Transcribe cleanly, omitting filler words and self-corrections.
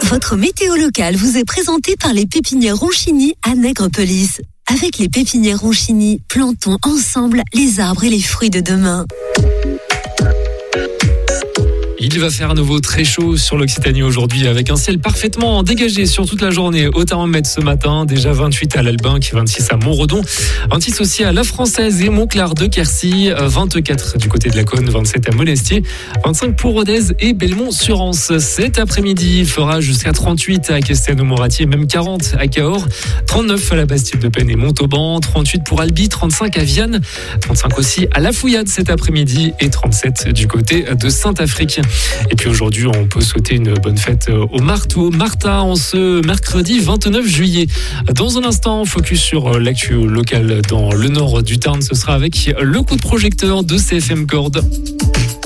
Votre météo locale vous est présentée par les pépinières Ronchini à Nègrepelisse. Avec les pépinières Ronchini, plantons ensemble les arbres et les fruits de demain. Il va faire à nouveau très chaud sur l'Occitanie aujourd'hui avec un ciel parfaitement dégagé sur toute la journée au thermomètre ce matin. Déjà 28 à l'Albinque, 26 à Montredon, 26 aussi à La Française et Montclar de Quercy, 24 du côté de la Cône, 27 à Monestier, 25 pour Rodez et Belmont-sur-Anse. Cet après-midi, il fera jusqu'à 38 à Castelnau-Moratier, même 40 à Cahors, 39 à la Bastide de Penn et Montauban, 38 pour Albi, 35 à Vianne, 35 aussi à La Fouillade cet après-midi et 37 du côté de Saint-Afrique. Et puis aujourd'hui, on peut souhaiter une bonne fête au Martha en ce mercredi 29 juillet. Dans un instant, focus sur l'actu locale dans le nord du Tarn. Ce sera avec le coup de projecteur de CFM Corde.